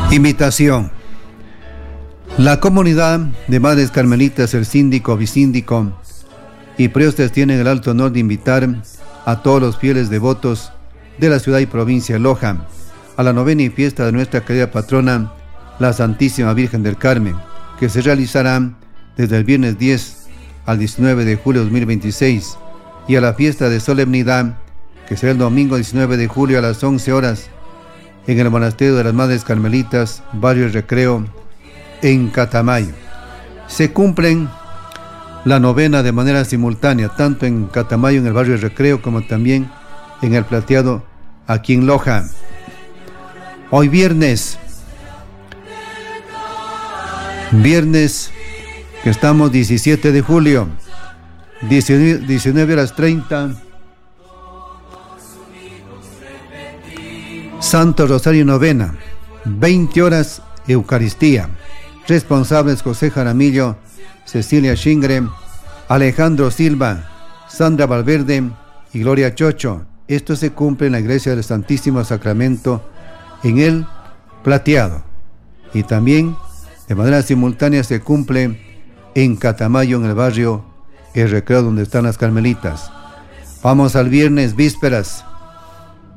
Invitación. La comunidad de Madres Carmelitas, el síndico, vicíndico y priostes tienen el alto honor de invitar a todos los fieles devotos de la ciudad y provincia de Loja a la novena y fiesta de nuestra querida patrona, la Santísima Virgen del Carmen, que se realizará desde el viernes 10 al 19 de julio de 2026, y a la fiesta de solemnidad, que será el domingo 19 de julio a las 11 horas, en el Monasterio de las Madres Carmelitas, barrio El Recreo, en Catamayo. Se cumplen la novena de manera simultánea, tanto en Catamayo, en el barrio El Recreo, como también en el Plateado, aquí en Loja. Hoy viernes que estamos 17 de julio, 19 horas 30, Santo Rosario Novena, 20 horas Eucaristía. Responsables: José Jaramillo, Cecilia Shingre, Alejandro Silva, Sandra Valverde y Gloria Chocho. Esto se cumple en la Iglesia del Santísimo Sacramento en el Plateado, y también de manera simultánea se cumple en Catamayo, en el barrio El Recreo, donde están las Carmelitas. Vamos al viernes, vísperas.